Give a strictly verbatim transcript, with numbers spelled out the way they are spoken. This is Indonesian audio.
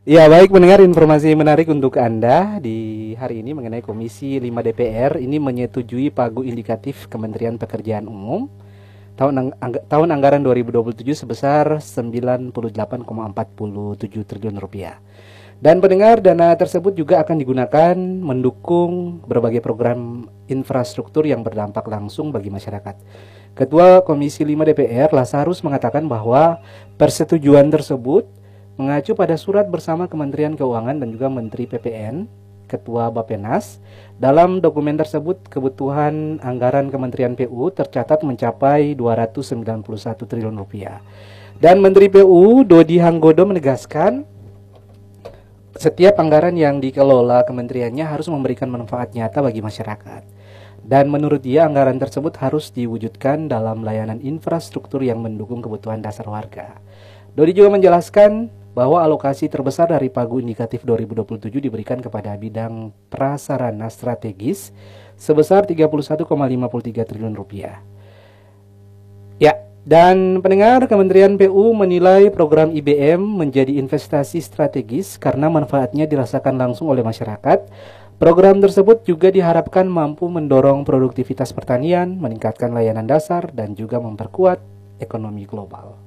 Ya, baik pendengar, informasi menarik untuk Anda di hari ini mengenai Komisi lima D P R ini menyetujui pagu indikatif Kementerian Pekerjaan Umum tahun ang angg tahun anggaran dua ribu dua puluh tujuh sebesar sembilan puluh delapan koma empat tujuh triliun rupiah. Dan pendengar, dana tersebut juga akan digunakan mendukung berbagai program infrastruktur yang berdampak langsung bagi masyarakat. Ketua Komisi lima D P R, Lazarus, mengatakan bahwa persetujuan tersebut mengacu pada surat bersama Kementerian Keuangan dan juga Menteri P P N, Ketua Bappenas. Dalam dokumen tersebut, kebutuhan anggaran Kementerian P U tercatat mencapai dua ratus sembilan puluh satu triliun rupiah. Dan Menteri P U Dodi Hanggodo menegaskan, setiap anggaran yang dikelola kementeriannya harus memberikan manfaat nyata bagi masyarakat. Dan menurut dia, anggaran tersebut harus diwujudkan dalam layanan infrastruktur yang mendukung kebutuhan dasar warga. Dodi juga menjelaskan bahwa alokasi terbesar dari pagu indikatif dua ribu dua puluh tujuh diberikan kepada bidang prasarana strategis sebesar tiga puluh satu koma lima tiga triliun rupiah. Ya, dan pendengar, Kementerian P U menilai program I B M menjadi investasi strategis karena manfaatnya dirasakan langsung oleh masyarakat. Program tersebut juga diharapkan mampu mendorong produktivitas pertanian, meningkatkan layanan dasar, dan juga memperkuat ekonomi global.